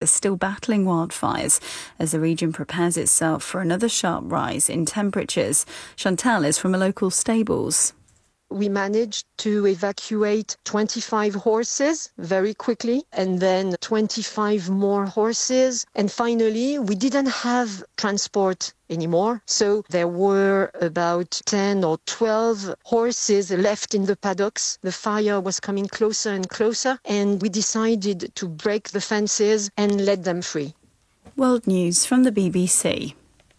still battling wildfires as the region prepares itself for another sharp rise in temperatures. Chantal is from a local stables. We managed to evacuate 25 horses very quickly, and then 25 more horses. And finally, we didn't have transport anymore. So there were about 10 or 12 horses left in the paddocks. The fire was coming closer and closer, and we decided to break the fences and let them free. World News from the BBC.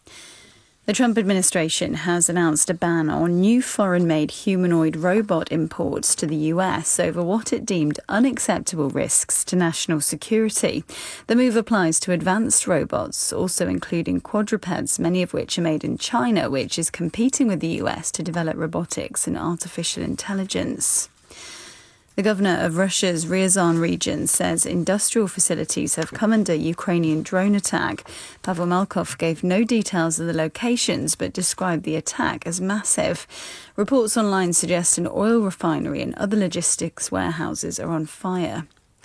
The Trump administration has announced a ban on new foreign-made humanoid robot imports to the US over what it deemed unacceptable risks to national security. The move applies to advanced robots, also including quadrupeds, many of which are made in China, which is competing with the US to develop robotics and artificial intelligence. The governor of Russia's Ryazan region says industrial facilities have come under Ukrainian drone attack. Pavel Malkov gave no details of the locations but described the attack as massive. Reports online suggest an oil refinery and other logistics warehouses are on fire.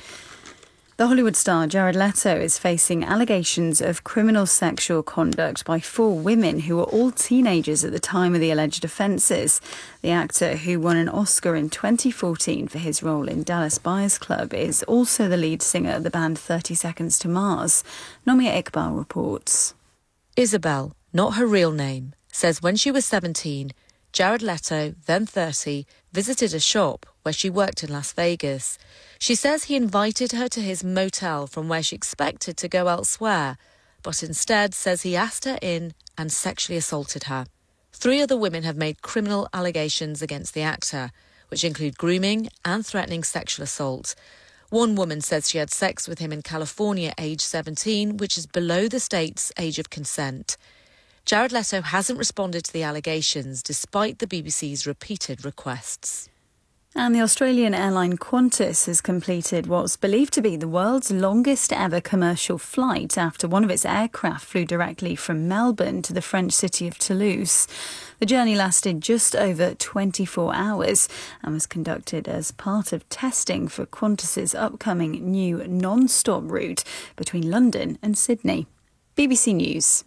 The Hollywood star Jared Leto is facing allegations of criminal sexual conduct by 4 women who were all teenagers at the time of the alleged offences. The actor, who won an Oscar in 2014 for his role in Dallas Buyers Club, is also the lead singer of the band 30 Seconds to Mars. Nomia Iqbal reports. Isabel, not her real name, says when she was 17, Jared Leto, then 30, visited a shop where she worked in Las Vegas. She says he invited her to his motel from where she expected to go elsewhere, but instead says he asked her in and sexually assaulted her. 3 other women have made criminal allegations against the actor, which include grooming and threatening sexual assault. One woman says she had sex with him in California, age 17, which is below the state's age of consent. Jared Leto hasn't responded to the allegations, despite the BBC's repeated requests. And the Australian airline Qantas has completed what's believed to be the world's longest ever commercial flight after one of its aircraft flew directly from Melbourne to the French city of Toulouse. The journey lasted just over 24 hours and was conducted as part of testing for Qantas's upcoming new non-stop route between London and Sydney. BBC News.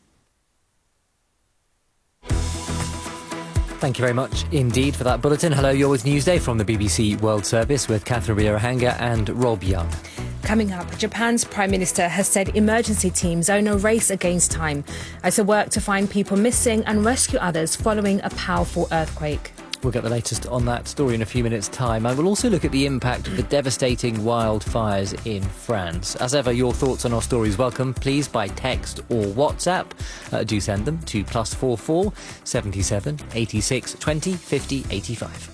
Thank you very much indeed for that bulletin. Hello, you're with Newsday from the BBC World Service with Catherine Riera-Hanga and Rob Young. Coming up, Japan's Prime Minister has said emergency teams are in a race against time as they work to find people missing and rescue others following a powerful earthquake. We'll get the latest on that story in a few minutes' time. And we'll also look at the impact of the devastating wildfires in France. As ever, your thoughts on our stories welcome, please, by text or WhatsApp. Do send them to +44 77 86 20 50 85.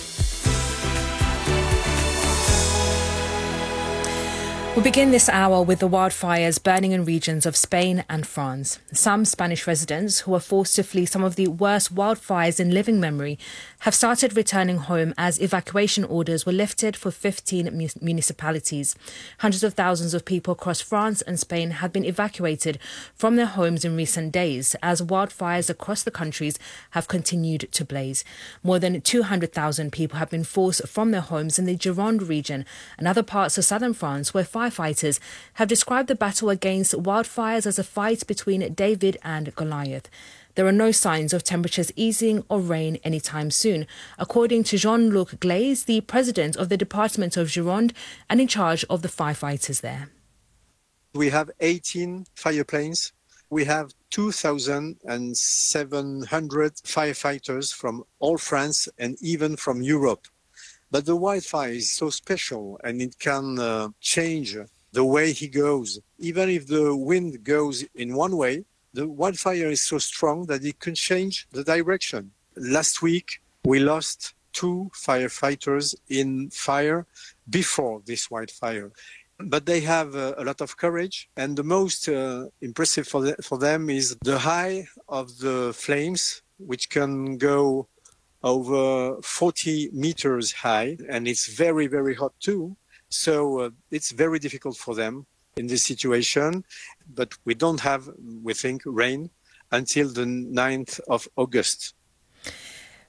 We'll begin this hour with the wildfires burning in regions of Spain and France. Some Spanish residents who were forced to flee some of the worst wildfires in living memory have started returning home as evacuation orders were lifted for 15 municipalities. Hundreds of thousands of people across France and Spain have been evacuated from their homes in recent days as wildfires across the countries have continued to blaze. More than 200,000 people have been forced from their homes in the Gironde region and other parts of southern France where firefighters have described the battle against wildfires as a fight between David and Goliath. There are no signs of temperatures easing or rain anytime soon, according to Jean-Luc Glaise, the president of the Department of Gironde and in charge of the firefighters there. We have 18 fire planes. We have 2,700 firefighters from all France and even from Europe. But the wildfire is so special and it can change the way he goes. Even if the wind goes in one way, the wildfire is so strong that it can change the direction. Last week, we lost 2 firefighters in fire before this wildfire. But they have a lot of courage. And the most impressive for them is the height of the flames, which can go over 40 meters high. And it's very, very hot too. So it's very difficult for them in this situation. But we don't have, we think, rain until the 9th of August.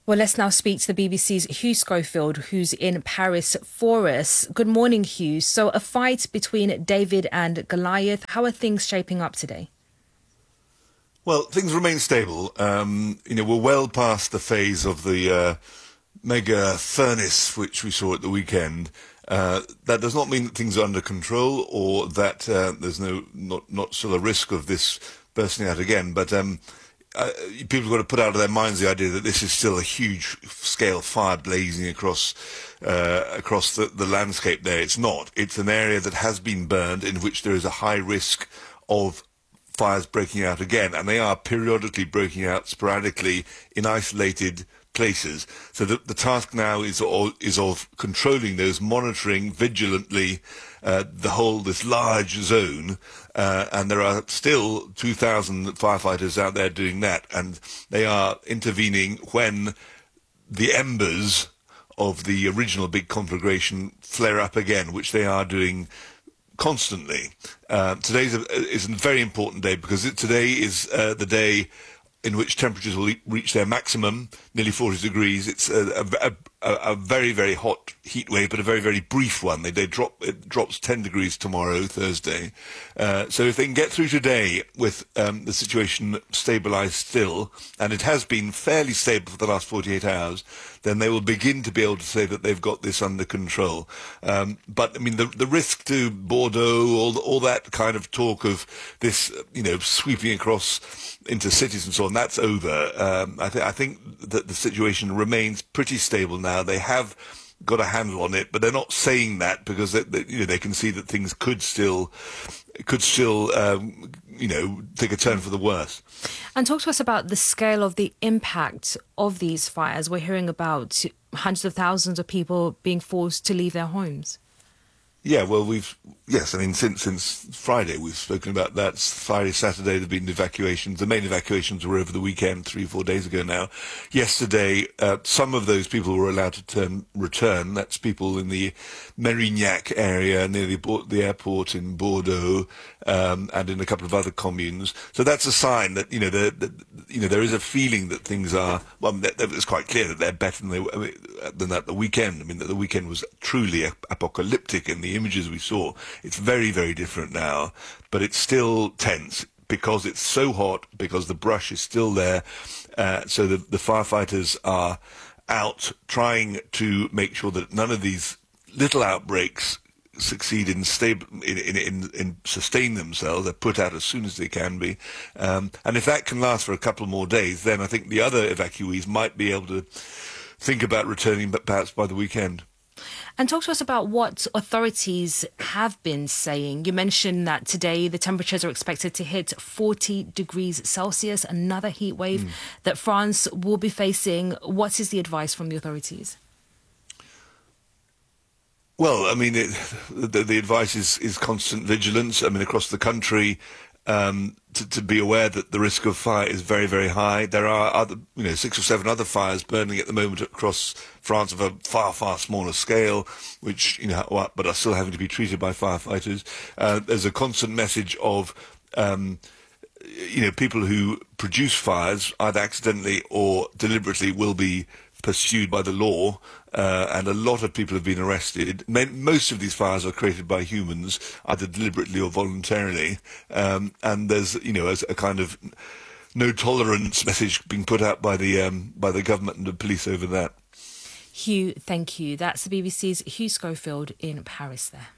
Well, let's now speak to the BBC's Hugh Schofield, who's in Paris for us. Good morning, Hugh. So a fight between David and Goliath. How are things shaping up today? Well, things remain stable. We're well past the phase of the mega furnace which we saw at the weekend. That does not mean that things are under control or that there's not still a risk of this bursting out again. But people have got to put out of their minds the idea that this is still a huge-scale fire blazing across the landscape there. It's not. It's an area that has been burned in which there is a high risk of fires breaking out again, and they are periodically breaking out sporadically in isolated places. So the task now is of controlling those, monitoring vigilantly this large zone, and there are still 2,000 firefighters out there doing that, and they are intervening when the embers of the original big conflagration flare up again, which they are doing constantly. Today is a very important day because today is the day in which temperatures will reach their maximum, nearly 40 degrees. It's a very, very hot heat wave, but a very, very brief one. It drops 10 degrees tomorrow, Thursday. So if they can get through today with the situation stabilised still, and it has been fairly stable for the last 48 hours, then they will begin to be able to say that they've got this under control. But, I mean, the risk to Bordeaux, all that kind of talk of this, sweeping across into cities and so on, that's over. I think that the situation remains pretty stable now. They have got a handle on it, but they're not saying that because they can see that things could still take a turn for the worse. And talk to us about the scale of the impact of these fires. We're hearing about hundreds of thousands of people being forced to leave their homes. Yeah, well, since Friday we've spoken about that. Friday, Saturday, there have been evacuations. The main evacuations were over the weekend, 3-4 days ago now. Yesterday, some of those people were allowed to return. That's people in the Mérignac area near the airport in Bordeaux, and in a couple of other communes. So that's a sign that there is a feeling that things are. Well, it's quite clear that they're better than at the weekend. I mean, that the weekend was truly apocalyptic in the images we saw. It's very, very different now, but it's still tense because it's so hot, because the brush is still there. So the firefighters are out trying to make sure that none of these little outbreaks succeed in sustain themselves. They're put out as soon as they can be. And if that can last for a couple more days, then I think the other evacuees might be able to think about returning, but perhaps by the weekend. And talk to us about what authorities have been saying. You mentioned that today the temperatures are expected to hit 40 degrees Celsius, another heat wave that France will be facing. What is the advice from the authorities? Well, I mean, the advice is constant vigilance. I mean, across the country, to be aware that the risk of fire is very, very high. There are other, 6 or 7 other fires burning at the moment across France of a far, far smaller scale, which, but are still having to be treated by firefighters. There's a constant message of, people who produce fires, either accidentally or deliberately, will be pursued by the law, and a lot of people have been arrested. Most of these fires are created by humans, either deliberately or voluntarily, and there's a kind of no tolerance message being put out by the government and the police over that. Hugh, thank you. That's the BBC's Hugh Schofield in Paris there.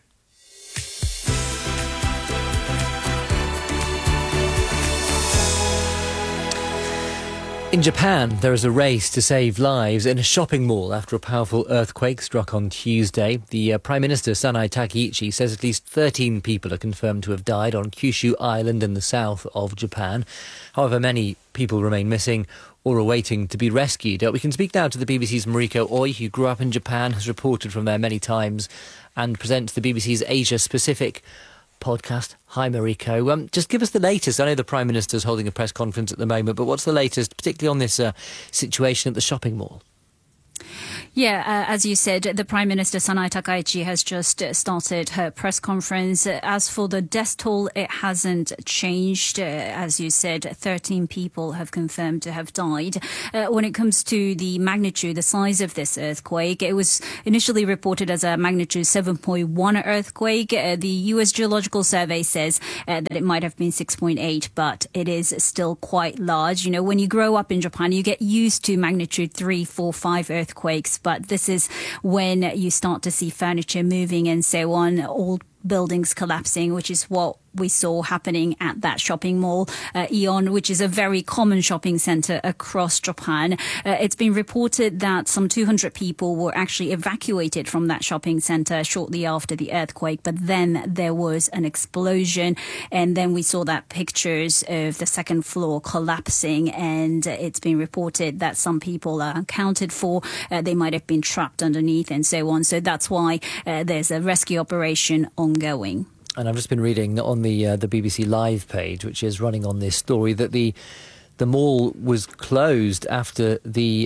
In Japan, there is a race to save lives in a shopping mall after a powerful earthquake struck on Tuesday. The Prime Minister, Sanai Takaichi, says at least 13 people are confirmed to have died on Kyushu Island in the south of Japan. However, many people remain missing or are waiting to be rescued. We can speak now to the BBC's Mariko Oi, who grew up in Japan, has reported from there many times and presents the BBC's Asia-Pacific podcast. Hi, Mariko. Just give us the latest. I know the Prime Minister's holding a press conference at the moment, but what's the latest, particularly on this situation at the shopping mall? Yeah, as you said, the Prime Minister Sanae Takaichi has just started her press conference. As for the death toll, it hasn't changed. As you said, 13 people have confirmed to have died. When it comes to the magnitude, the size of this earthquake, it was initially reported as a magnitude 7.1 earthquake. The U.S. Geological Survey says that it might have been 6.8, but it is still quite large. You know, when you grow up in Japan, you get used to magnitude 3, 4, 5 earthquakes, but this is when you start to see furniture moving and so on, old buildings collapsing, which is what we saw happening at that shopping mall, Aeon, which is a very common shopping center across Japan. It's been reported that some 200 people were actually evacuated from that shopping center shortly after the earthquake, but then there was an explosion, and then we saw that pictures of the second floor collapsing, and it's been reported that some people are accounted for. They might have been trapped underneath and so on. So that's why there's a rescue operation ongoing. And I've just been reading on the BBC Live page, which is running on this story, that the mall was closed after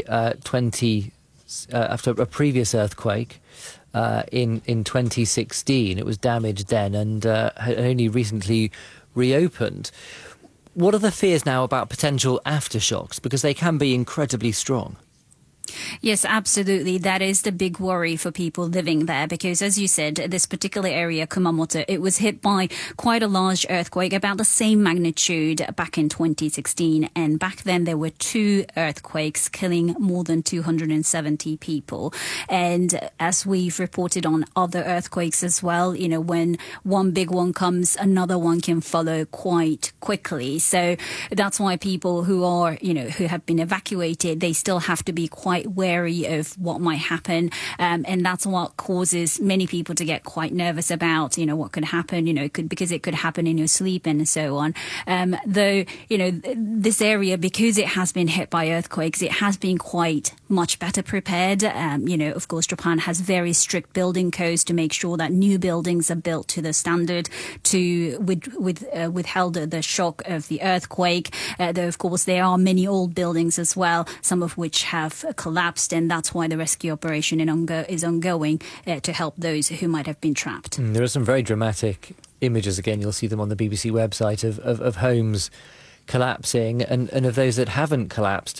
after a previous earthquake in 2016. It was damaged then and had only recently reopened. What are the fears now about potential aftershocks? Because they can be incredibly strong. Yes, absolutely. That is the big worry for people living there because, as you said, this particular area, Kumamoto, it was hit by quite a large earthquake, about the same magnitude back in 2016. And back then there were 2 earthquakes killing more than 270 people. And as we've reported on other earthquakes as well, you know, when one big one comes, another one can follow quite quickly. So that's why people who are, you know, who have been evacuated, they still have to be quite wary of what might happen. And that's what causes many people to get quite nervous about, you know, what could happen, you know, because it could happen in your sleep and so on. Though, you know, this area, because it has been hit by earthquakes, it has been quite much better prepared. You know, of course, Japan has very strict building codes to make sure that new buildings are built to the standard to withheld the shock of the earthquake. Though, of course, there are many old buildings as well, some of which have collapsed, and that's why the rescue operation is ongoing to help those who might have been trapped. There are some very dramatic images, again, you'll see them on the BBC website, of homes collapsing and of those that haven't collapsed,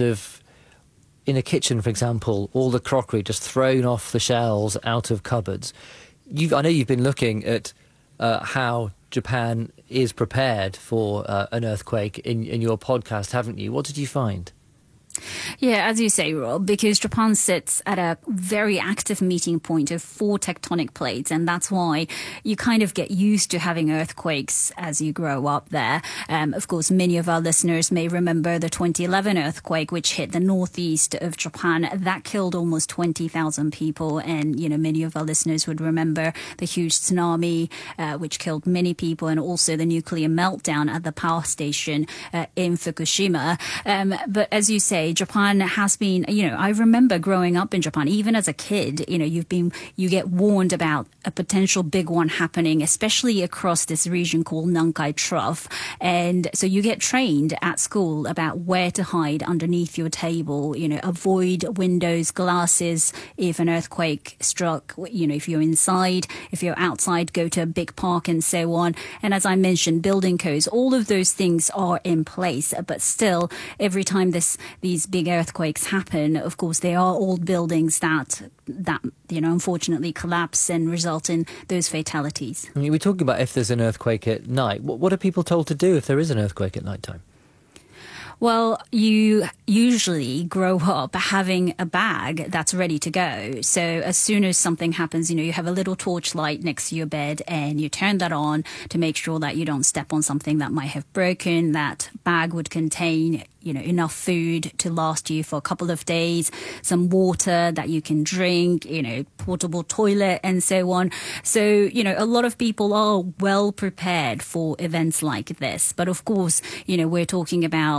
in a kitchen, for example, all the crockery just thrown off the shelves out of cupboards. I know you've been looking at how Japan is prepared for an earthquake in your podcast, haven't you? What did you find? Yeah, as you say, Rob, because Japan sits at a very active meeting point of 4 tectonic plates, and that's why you kind of get used to having earthquakes as you grow up there. Of course, many of our listeners may remember the 2011 earthquake, which hit the northeast of Japan. That killed almost 20,000 people, and, you know, many of our listeners would remember the huge tsunami, which killed many people, and also the nuclear meltdown at the power station in Fukushima. But as you say, Japan has been, you know, I remember growing up in Japan, even as a kid, you know, you get warned about a potential big one happening, especially across this region called Nankai Trough. And so you get trained at school about where to hide underneath your table, you know, avoid windows, glasses if an earthquake struck, you know, if you're inside, if you're outside, go to a big park and so on. And as I mentioned, building codes, all of those things are in place, but still every time these big earthquakes happen, of course, there are old buildings that you know, unfortunately collapse and result in those fatalities. I mean, we're talking about if there's an earthquake at night. What are people told to do if there is an earthquake at night time? Well, you usually grow up having a bag that's ready to go. So as soon as something happens, you know, you have a little torchlight next to your bed and you turn that on to make sure that you don't step on something that might have broken. That bag would contain, you know, enough food to last you for a couple of days, some water that you can drink, you know, portable toilet and so on. So, you know, a lot of people are well prepared for events like this. But of course, you know, we're talking about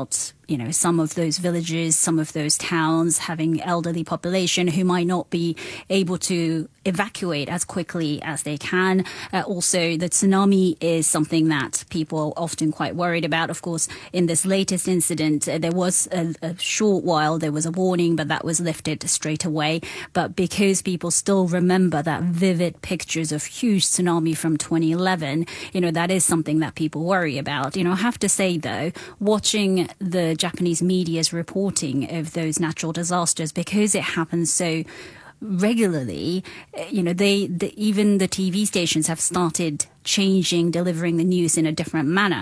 some of those villages, some of those towns having elderly population who might not be able to evacuate as quickly as they can. Also, the tsunami is something that people are often quite worried about. Of course, in this latest incident, there was a short while, there was a warning, but that was lifted straight away. But because people still remember that vivid pictures of huge tsunami from 2011, that is something that people worry about. I have to say, though, watching the Japanese media's reporting of those natural disasters, because it happens so regularly, even the TV stations have started changing, delivering the news in a different manner.